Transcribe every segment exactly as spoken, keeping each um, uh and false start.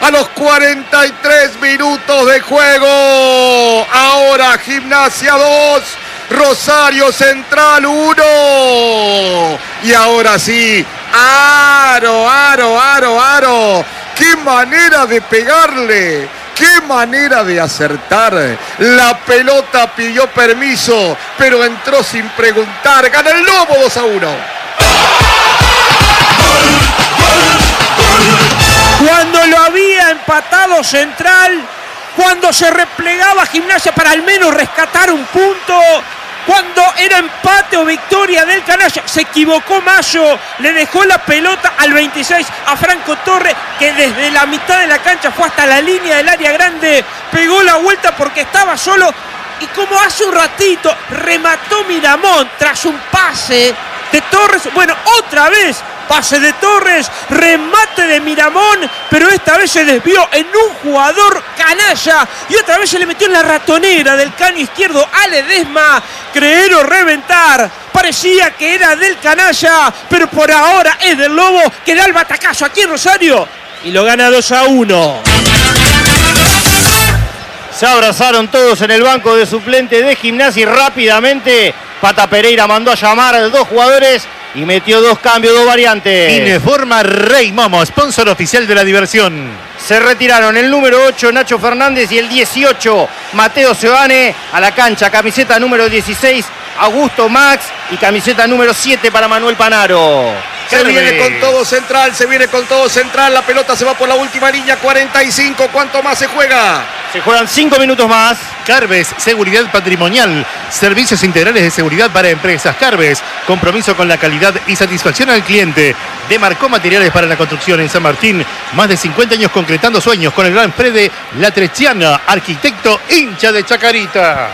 a los cuarenta y tres minutos de juego. Ahora Gimnasia dos, Rosario Central uno. Y ahora sí, aro, aro, aro, aro. ¡Qué manera de pegarle! ¡Qué manera de acertar! La pelota pidió permiso, pero entró sin preguntar. Gana el Lobo dos a uno. Cuando lo había empatado Central, cuando se replegaba Gimnasia para al menos rescatar un punto, cuando era empate o victoria del Canalla, se equivocó Mayo, le dejó la pelota al veintiséis a Franco Torres, que desde la mitad de la cancha fue hasta la línea del área grande, pegó la vuelta porque estaba solo, y como hace un ratito remató Miramón tras un pase de Torres, bueno, otra vez pase de Torres, remate de Miramón, pero esta vez se desvió en un jugador Canalla y otra vez se le metió en la ratonera del caño izquierdo a Ledesma. Creer o reventar, parecía que era del Canalla, pero por ahora es del Lobo, que da el batacazo aquí en Rosario y lo gana dos a uno. Se abrazaron todos en el banco de suplente de Gimnasia y rápidamente Pata Pereira mandó a llamar a los dos jugadores y metió dos cambios, dos variantes. Ineforma Rey Momo, sponsor oficial de la diversión. Se retiraron el número ocho, Nacho Fernández, y el dieciocho, Mateo Seoane, a la cancha. Camiseta número dieciséis, Augusto Max, y camiseta número siete para Manuel Panaro. Se viene con todo Central, se viene con todo Central. La pelota se va por la última línea, cuarenta y cinco. ¿Cuánto más se juega? Se juegan cinco minutos más. Carves, seguridad patrimonial. Servicios integrales de seguridad para empresas. Carves, compromiso con la calidad y satisfacción al cliente. Demarcó materiales para la construcción en San Martín. Más de cincuenta años concretando sueños con el gran Fede Latrechiana, arquitecto hincha de Chacarita.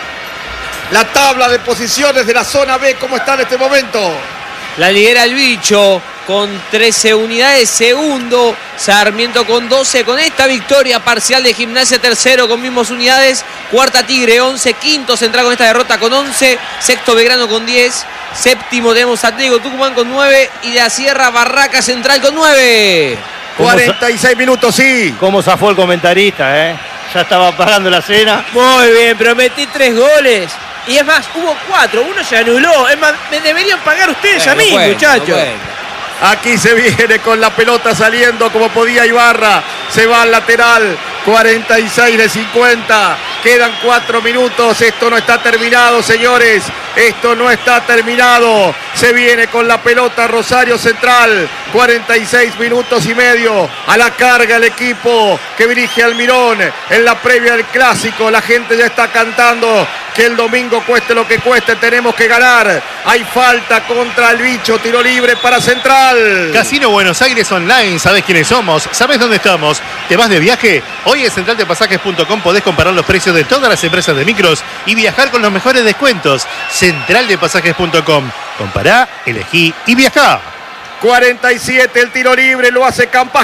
La tabla de posiciones de la zona B, ¿cómo está en este momento? La lidera el Bicho con trece unidades, segundo Sarmiento con doce, con esta victoria parcial de Gimnasia, tercero con mismas unidades, cuarta Tigre once, quinto Central con esta derrota con once, sexto Belgrano con diez, séptimo tenemos Atlético Tucumán con nueve y de la Sierra Barraca Central con nueve. cuarenta y seis minutos, sí. ¿Cómo zafó el comentarista, eh? Ya estaba pagando la cena. Muy bien, pero metí tres goles. Y es más, hubo cuatro, uno se anuló. Es más, me deberían pagar ustedes bueno, a mí, bueno, muchachos. Bueno. Aquí se viene con la pelota saliendo como podía Ibarra. Se va al lateral. cuarenta y seis de cincuenta. Quedan cuatro minutos. Esto no está terminado, señores. Esto no está terminado. Se viene con la pelota Rosario Central. cuarenta y seis minutos y medio. A la carga el equipo que dirige Almirón. En la previa del clásico. La gente ya está cantando que el domingo cueste lo que cueste. Tenemos que ganar. Hay falta contra el Bicho. Tiro libre para Central. Casino Buenos Aires Online. ¿Sabés quiénes somos? ¿Sabés dónde estamos? ¿Te vas de viaje? Hoy en central de pasajes punto com podés comparar los precios de todas las empresas de micros y viajar con los mejores descuentos. central de pasajes punto com. Compará, elegí y viajá. cuarenta y siete, el tiro libre, lo hace Campas,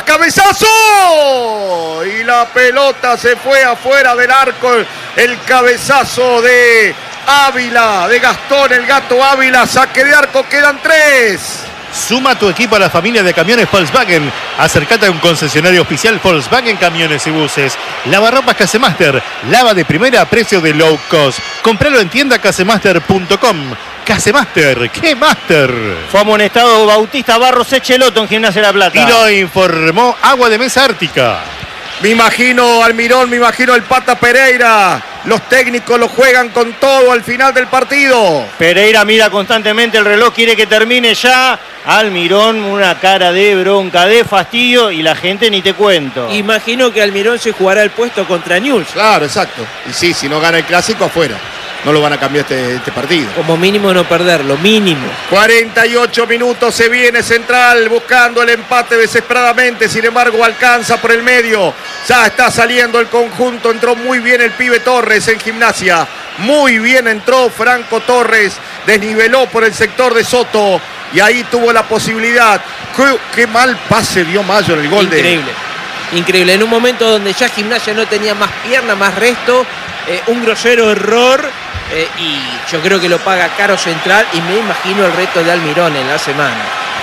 cabezazo. Y la pelota se fue afuera del arco. El cabezazo de Ávila, de Gastón, el Gato Ávila. Saque de arco, quedan tres. Suma tu equipo a la familia de camiones Volkswagen. Acércate a un concesionario oficial Volkswagen Camiones y Buses. Lavarropas Casemaster. Lava de primera a precio de low cost. Compralo en tienda casemaster punto com. Casemaster, ¿qué master? Fue amonestado Bautista Barros Echeloto en Gimnasia de La Plata. Y lo informó Agua de Mesa Ártica. Me imagino Almirón, me imagino el Pata Pereira. Los técnicos lo juegan con todo al final del partido. Pereira mira constantemente el reloj, quiere que termine ya. Almirón, una cara de bronca, de fastidio, y la gente ni te cuento. Imagino que Almirón se jugará el puesto contra Newell's. Claro, exacto. Y sí, si no gana el clásico, afuera. No lo van a cambiar este, este partido. Como mínimo no perderlo, mínimo. cuarenta y ocho minutos, se viene Central buscando el empate desesperadamente. Sin embargo, alcanza por el medio. Ya está saliendo el conjunto. Entró muy bien el pibe Torres en Gimnasia. Muy bien entró Franco Torres. Desniveló por el sector de Soto. Y ahí tuvo la posibilidad. Qué, qué mal pase dio Mayo en el gol. Increíble. de... Increíble. En un momento donde ya Gimnasia no tenía más pierna, más resto. Eh, un grosero error. Eh, y yo creo que lo paga caro Central y me imagino el reto de Almirón en la semana.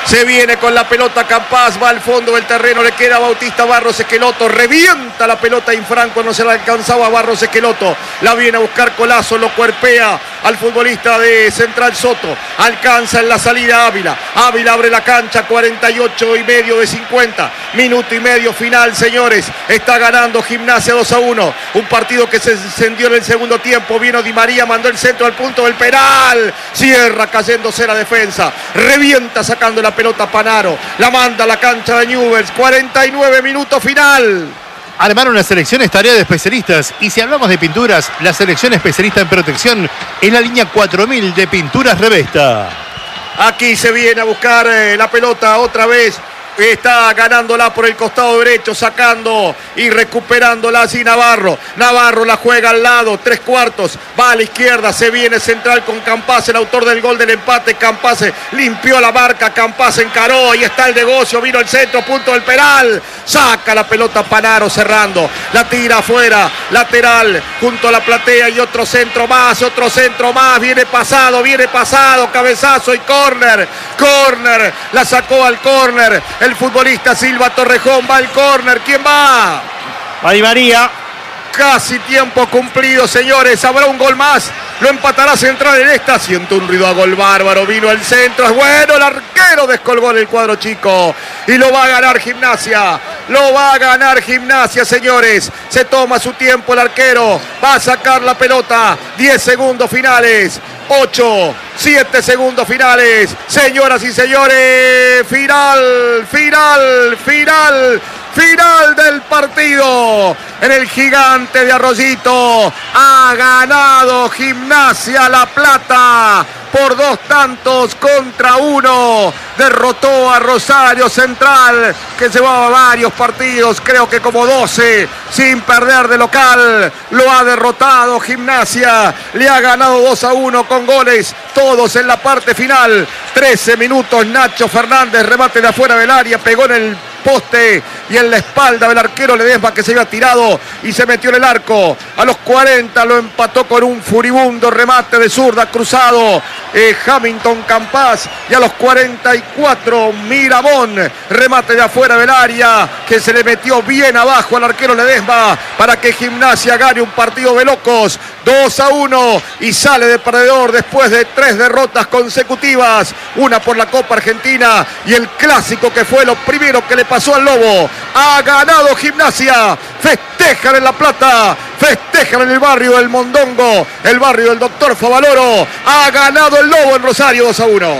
Se viene con la pelota Campás, va al fondo del terreno, le queda Bautista Barros Esqueloto, revienta la pelota Infranco, no se la alcanzaba Barros Esqueloto, la viene a buscar Colazo, lo cuerpea al futbolista de Central Soto, alcanza en la salida Ávila, Ávila abre la cancha, cuarenta y ocho y medio de cincuenta, minuto y medio final, señores, está ganando Gimnasia dos a uno, un partido que se encendió en el segundo tiempo, vino Di María, mandó el centro al punto del penal, cierra cayéndose la defensa, revienta sacando la pelota Panaro, la manda a la cancha de Newell's, cuarenta y nueve minutos final. Armar una selección es tarea de especialistas y si hablamos de pinturas, la selección especialista en protección es la línea cuatro mil de Pinturas Revesta. Aquí se viene a buscar eh, la pelota otra vez. Está ganándola por el costado derecho, sacando y recuperándola así Navarro. Navarro la juega al lado, tres cuartos, va a la izquierda, se viene Central con Campás, el autor del gol del empate. Campás limpió la marca, Campás encaró, y está el negocio, vino el centro, punto del penal. Saca la pelota Panaro cerrando, la tira afuera, lateral, junto a la platea y otro centro más, otro centro más, viene pasado, viene pasado, cabezazo y córner, córner, la sacó al córner. El futbolista Silva Torrejón va al córner. ¿Quién va? Va Di María. Casi tiempo cumplido, señores. Habrá un gol más. Lo empatará Central en esta. Siento un ruido a gol bárbaro. Vino el centro. Es bueno. El arquero descolgó en el cuadro chico. Y lo va a ganar Gimnasia. Lo va a ganar Gimnasia, señores. Se toma su tiempo el arquero. Va a sacar la pelota. diez segundos finales. ocho, siete segundos finales. Señoras y señores, final, final, final, final del partido. En el Gigante de Arroyito ha ganado Gimnasia La Plata por dos tantos contra uno. Derrotó a Rosario Central, que llevaba varios partidos, creo que como doce, sin perder de local. Lo ha derrotado Gimnasia, le ha ganado dos a uno con goles, todos en la parte final. trece minutos, Nacho Fernández, remate de afuera del área, pegó en el poste y en la espalda del arquero Ledesma, que se había tirado y se metió en el arco. A los cuarenta lo empató con un furibundo remate de zurda cruzado eh, Hamilton Campás, y a los cuarenta y cuatro Miramón, remate de afuera del área que se le metió bien abajo al arquero Ledesma para que Gimnasia gane un partido de locos, dos a uno, y sale de perdedor después de tres derrotas consecutivas, una por la Copa Argentina y el clásico, que fue lo primero que le pasó al Lobo. Ha ganado Gimnasia, festejan en La Plata, festejan en el barrio del Mondongo, el barrio del Doctor Favaloro. Ha ganado el Lobo en Rosario dos a uno.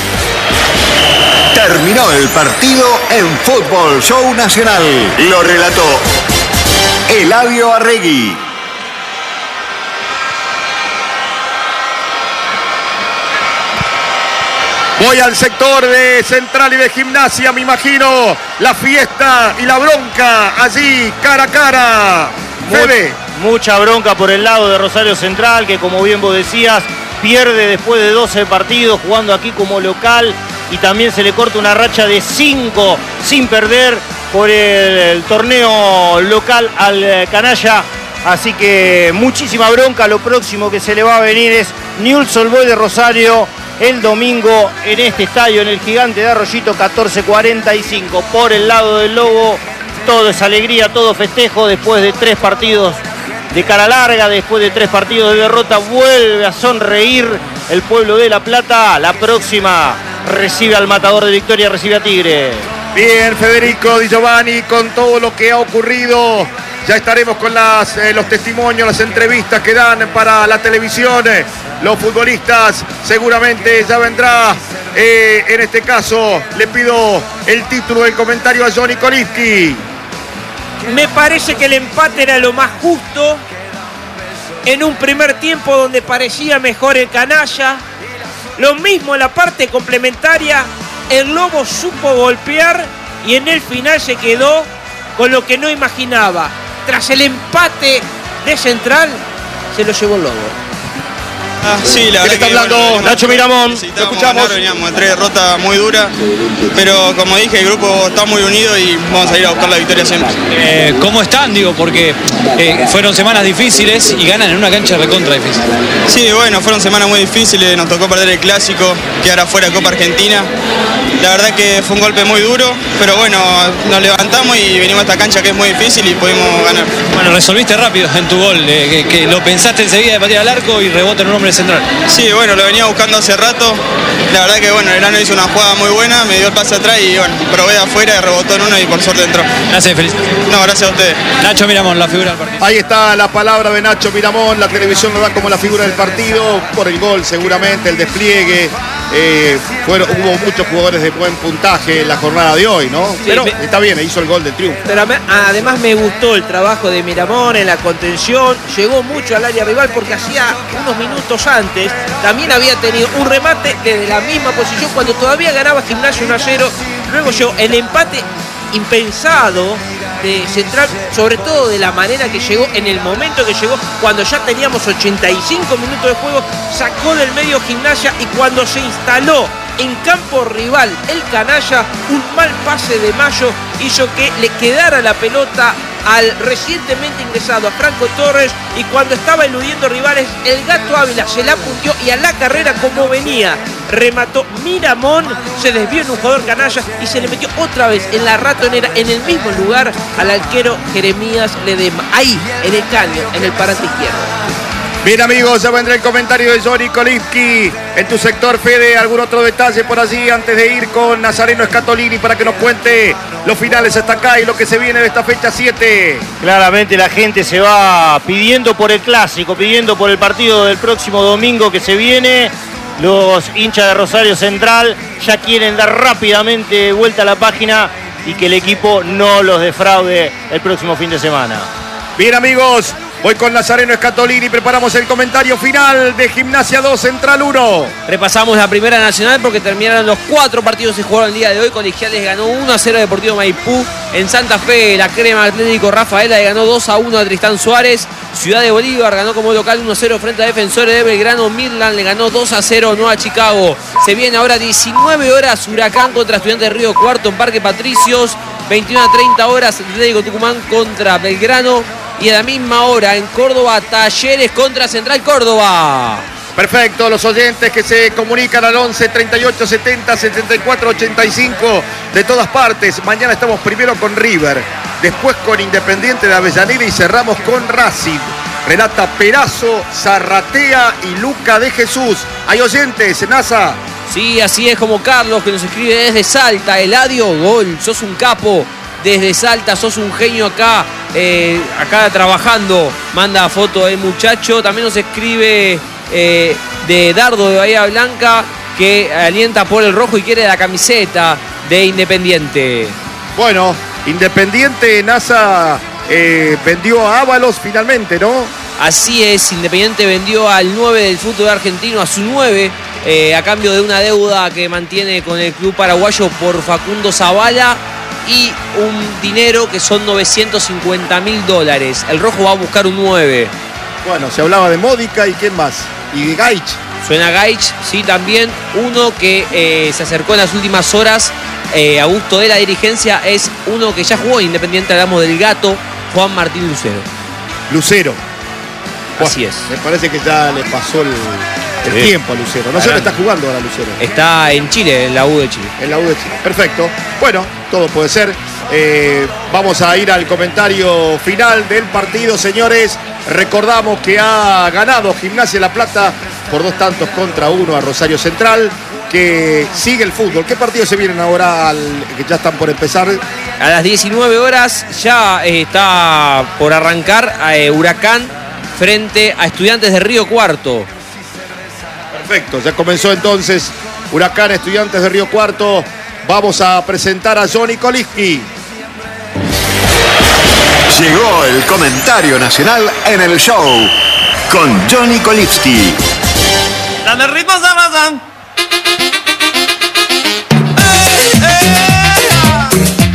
Terminó el partido en Fútbol Show Nacional. Lo relató Eladio Arregui. Voy al sector de Central y de Gimnasia, me imagino la fiesta y la bronca allí cara a cara. Fede. Mucha bronca por el lado de Rosario Central, que como bien vos decías, pierde después de doce partidos jugando aquí como local, y también se le corta una racha de cinco sin perder por el, el torneo local al canalla. Así que muchísima bronca. Lo próximo que se le va a venir es Newell's Old Boys de Rosario el domingo en este estadio, en el Gigante de Arroyito, catorce cuarenta y cinco. Por el lado del Lobo, todo es alegría, todo festejo. Después de tres partidos de cara larga, después de tres partidos de derrota, vuelve a sonreír el pueblo de La Plata. La próxima recibe al Matador de Victoria, recibe a Tigre. Bien, Federico Di Giovanni, con todo lo que ha ocurrido. Ya estaremos con las, eh, los testimonios, las entrevistas que dan para la televisión. Los futbolistas seguramente ya vendrá. Eh, en este caso le pido el título del comentario a Johnny Kolipski. Me parece que el empate era lo más justo. En un primer tiempo donde parecía mejor el canalla. Lo mismo en la parte complementaria. El Lobo supo golpear y en el final se quedó con lo que no imaginaba. Tras el empate de Central, se lo llevó el Lobo. Ah, sí, la ¿Quién verdad está que, hablando? bueno, Nacho Miramón. Lo escuchamos. Ganar, veníamos de tres derrotas muy duras, pero como dije, el grupo está muy unido y vamos a ir a buscar la victoria siempre. Eh, ¿Cómo están? Digo, porque eh, fueron semanas difíciles y ganan en una cancha recontra difícil. Sí, bueno, fueron semanas muy difíciles, nos tocó perder el Clásico, quedar afuera de Copa Argentina. La verdad que fue un golpe muy duro, pero bueno, nos levantamos y venimos a esta cancha que es muy difícil y pudimos ganar. Bueno, resolviste rápido en tu gol, eh, que, que lo pensaste enseguida de patear al arco y rebota en un hombre central. Sí, bueno, lo venía buscando hace rato. La verdad que bueno, el Enano hizo una jugada muy buena, me dio el pase atrás y bueno, probé de afuera, rebotó en uno y por suerte entró. Gracias, felicitaciones. No, gracias a ustedes. Nacho Miramón, la figura del partido. Ahí está la palabra de Nacho Miramón, la televisión lo da como la figura del partido, por el gol seguramente, el despliegue. Eh, fueron, hubo muchos jugadores de buen puntaje en la jornada de hoy, ¿no? Sí, Pero me... está bien, hizo el gol del triunfo. Pero además me gustó el trabajo de Miramón en la contención, llegó mucho al área rival porque hacía unos minutos antes también había tenido un remate desde la misma posición cuando todavía ganaba Gimnasia uno a cero, luego llegó el empate impensado de Central, sobre todo de la manera que llegó, en el momento que llegó, cuando ya teníamos ochenta y cinco minutos de juego, sacó del medio Gimnasia y cuando se instaló en campo rival el canalla, un mal pase de Mayo hizo que le quedara la pelota al recientemente ingresado a Franco Torres y cuando estaba eludiendo rivales el Gato Ávila se la puntió y a la carrera como venía remató Miramón, se desvió en un jugador canalla y se le metió otra vez en la ratonera en el mismo lugar al arquero Jeremías Ledema, ahí en el caño, en el parante izquierdo. Bien amigos, ya vendrá el comentario de Johnny Kolitsky. En tu sector, Fede, ¿algún otro detalle por allí antes de ir con Nazareno Scatolini para que nos cuente los finales hasta acá y lo que se viene de esta fecha siete? Claramente la gente se va pidiendo por el Clásico, pidiendo por el partido del próximo domingo que se viene. Los hinchas de Rosario Central ya quieren dar rápidamente vuelta a la página y que el equipo no los defraude el próximo fin de semana. Bien amigos, voy con Nazareno Scatolini, preparamos el comentario final de Gimnasia dos, Central uno. Repasamos la Primera Nacional porque terminaron los cuatro partidos que se jugaron el día de hoy. Colegiales ganó uno a cero a Deportivo Maipú. En Santa Fe, la Crema Atlético Rafaela le ganó dos a uno a Tristán Suárez. Ciudad de Bolívar ganó como local uno a cero frente a Defensores de Belgrano. Midland le ganó dos a cero a Nueva Chicago. Se viene ahora diecinueve horas Huracán contra Estudiantes de Río Cuarto en Parque Patricios. veintiuna a treinta horas Atlético Tucumán contra Belgrano. Y a la misma hora en Córdoba, Talleres contra Central Córdoba. Perfecto, los oyentes que se comunican al once, treinta y ocho, setenta, setenta y cuatro, ochenta y cinco de todas partes. Mañana estamos primero con River, después con Independiente de Avellaneda y cerramos con Racing. Relata Perazo, Zarratea y Luca de Jesús. ¿Hay oyentes, Nasa? Sí, así es, como Carlos que nos escribe desde Salta. Eladio, gol, sos un capo. Desde Salta, sos un genio acá, eh, acá trabajando. Manda foto del muchacho. También nos escribe eh, de Dardo de Bahía Blanca, que alienta por el rojo y quiere la camiseta de Independiente. Bueno, Independiente, NASA eh, vendió a Ábalos finalmente, ¿no? Así es, Independiente vendió al nueve del fútbol argentino, a su nueve, eh, a cambio de una deuda que mantiene con el club paraguayo por Facundo Zavala y un dinero que son novecientos cincuenta mil dólares. El rojo va a buscar un nueve. Bueno, se hablaba de Módica y quién más. Y de Gaich. Suena Gaich, sí, también. Uno que eh, se acercó en las últimas horas eh, a gusto de la dirigencia es uno que ya jugó en Independiente, hablamos del Gato, Juan Martín Lucero. Lucero. Así es. Me parece que ya le pasó el, el Sí. tiempo a Lucero. No sé dónde está jugando ahora Lucero. Está en Chile, en la U de Chile. En la U de Chile. Perfecto. Bueno, todo puede ser. Eh, vamos a ir al comentario final del partido, señores. Recordamos que ha ganado Gimnasia La Plata por dos tantos contra uno a Rosario Central, que sigue el fútbol. ¿Qué partidos se vienen ahora al, que ya están por empezar? A las diecinueve horas ya eh, está por arrancar eh, Huracán frente a Estudiantes de Río Cuarto. Perfecto, ya comenzó entonces Huracán, Estudiantes de Río Cuarto. Vamos a presentar a Johnny Kolitsky. Llegó el comentario nacional en el show con Johnny Kolitsky. ¡Dame ritmo, Zamazán!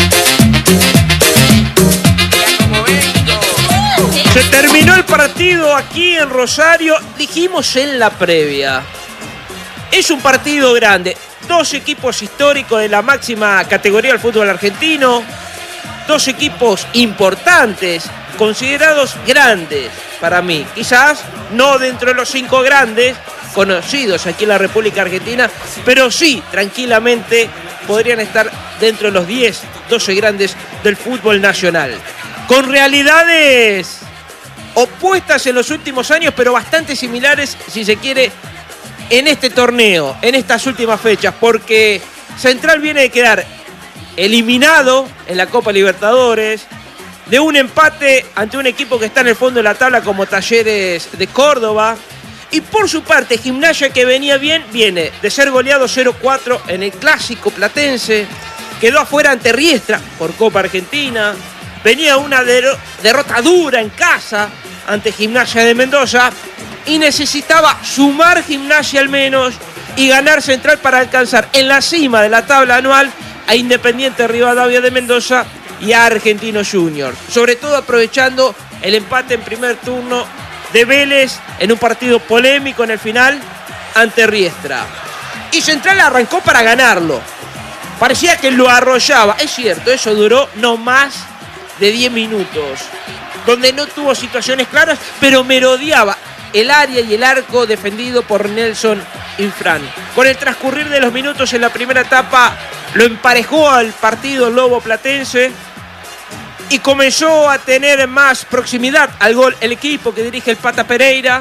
Se terminó el partido partido aquí en Rosario, dijimos en la previa. Es un partido grande. Dos equipos históricos de la máxima categoría del fútbol argentino. Dos equipos importantes, considerados grandes para mí. Quizás no dentro de los cinco grandes conocidos aquí en la República Argentina, pero sí, tranquilamente, podrían estar dentro de los diez, doce grandes del fútbol nacional. Con realidades opuestas en los últimos años, pero bastante similares, si se quiere, en este torneo, en estas últimas fechas, porque Central viene de quedar eliminado en la Copa Libertadores, de un empate ante un equipo que está en el fondo de la tabla como Talleres de Córdoba, y por su parte Gimnasia, que venía bien, viene de ser goleado cero cuatro en el Clásico Platense, quedó afuera ante Riestra por Copa Argentina, venía una der- derrota dura en casa ante Gimnasia de Mendoza y necesitaba sumar Gimnasia al menos y ganar Central para alcanzar en la cima de la tabla anual a Independiente Rivadavia de Mendoza y a Argentinos Juniors, sobre todo aprovechando el empate en primer turno de Vélez en un partido polémico en el final ante Riestra. Y Central arrancó para ganarlo. Parecía que lo arrollaba. Es cierto, eso duró no más de diez minutos, donde no tuvo situaciones claras, pero merodeaba el área y el arco defendido por Nelson Infran. Con el transcurrir de los minutos en la primera etapa, lo emparejó al partido el Lobo Platense y comenzó a tener más proximidad al gol el equipo que dirige el Pata Pereira.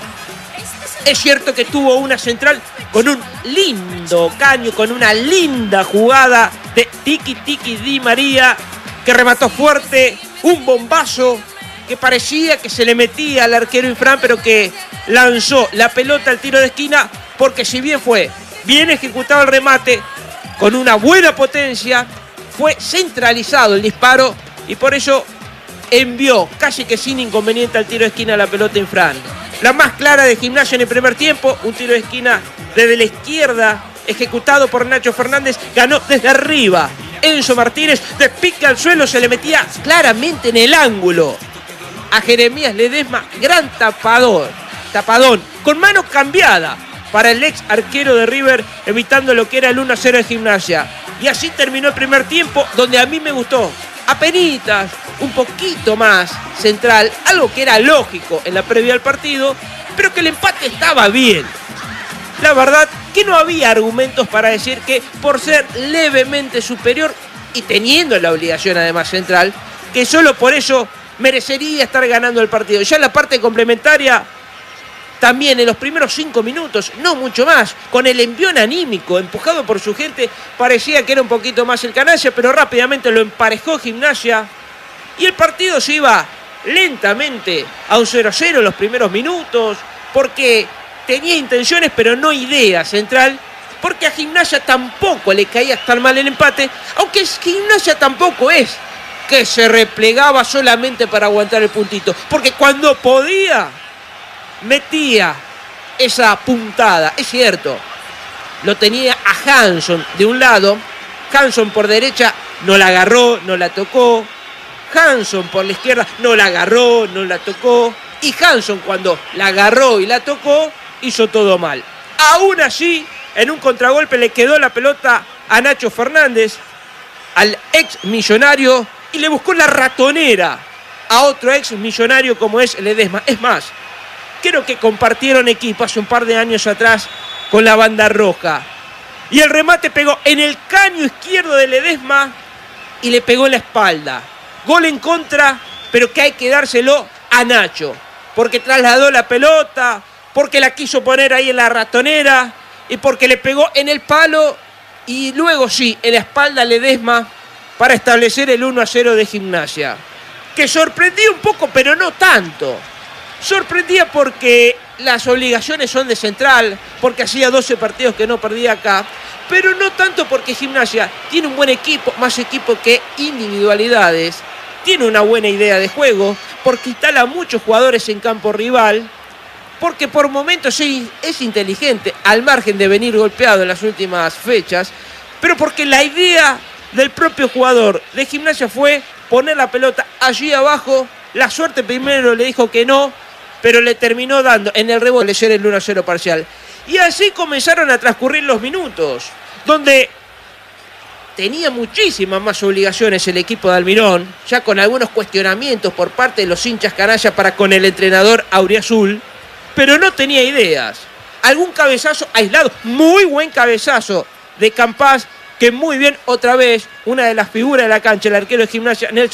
Es cierto que tuvo una Central con un lindo caño, con una linda jugada de Tiki Tiki Di María, que remató fuerte, un bombazo que parecía que se le metía al arquero Infran, pero que lanzó la pelota al tiro de esquina, porque si bien fue bien ejecutado el remate, con una buena potencia, fue centralizado el disparo y por eso envió casi que sin inconveniente al tiro de esquina la pelota Infran. La más clara de Gimnasia en el primer tiempo, un tiro de esquina desde la izquierda, ejecutado por Nacho Fernández, ganó desde arriba. Enzo Martínez, de pique al suelo, se le metía claramente en el ángulo a Jeremías Ledesma, gran tapador, tapadón, con mano cambiada para el ex arquero de River, evitando lo que era el uno a cero de Gimnasia. Y así terminó el primer tiempo, donde a mí me gustó apenitas, un poquito más Central, algo que era lógico en la previa del partido, pero que el empate estaba bien. La verdad que no había argumentos para decir que por ser levemente superior y teniendo la obligación además Central, que solo por eso merecería estar ganando el partido. Ya en la parte complementaria, también en los primeros cinco minutos, no mucho más, con el envión anímico, empujado por su gente, parecía que era un poquito más el Canalla, pero rápidamente lo emparejó Gimnasia y el partido se iba lentamente a un cero a cero en los primeros minutos, porque tenía intenciones pero no ideas Central, porque a Gimnasia tampoco le caía tan mal el empate, aunque Gimnasia tampoco es que se replegaba solamente para aguantar el puntito, porque cuando podía metía esa puntada, es cierto, lo tenía a Hanson de un lado, Hanson por derecha no la agarró, no la tocó, Hanson por la izquierda no la agarró, no la tocó, y Hanson cuando la agarró y la tocó, hizo todo mal. Aún así, en un contragolpe le quedó la pelota a Nacho Fernández, al ex millonario, y le buscó la ratonera a otro ex millonario como es Ledesma. Es más, creo que compartieron equipo hace un par de años atrás con la banda roja. Y el remate pegó en el caño izquierdo de Ledesma y le pegó en la espalda. Gol en contra, pero que hay que dárselo a Nacho, porque trasladó la pelota, porque la quiso poner ahí en la ratonera y porque le pegó en el palo y luego sí, en la espalda a Ledesma para establecer el uno a cero de Gimnasia. Que sorprendía un poco, pero no tanto. Sorprendía porque las obligaciones son de Central, porque hacía doce partidos que no perdía acá, pero no tanto porque Gimnasia tiene un buen equipo, más equipo que individualidades, tiene una buena idea de juego, porque instala muchos jugadores en campo rival, porque por momentos es inteligente, al margen de venir golpeado en las últimas fechas, pero porque la idea del propio jugador de Gimnasia fue poner la pelota allí abajo. La suerte primero le dijo que no, pero le terminó dando en el rebote leer el uno a cero parcial. Y así comenzaron a transcurrir los minutos, donde tenía muchísimas más obligaciones el equipo de Almirón, ya con algunos cuestionamientos por parte de los hinchas canalla para con el entrenador auriazul, pero no tenía ideas. Algún cabezazo aislado, muy buen cabezazo de Campás, que muy bien, otra vez, una de las figuras de la cancha, el arquero de Gimnasia, Nelson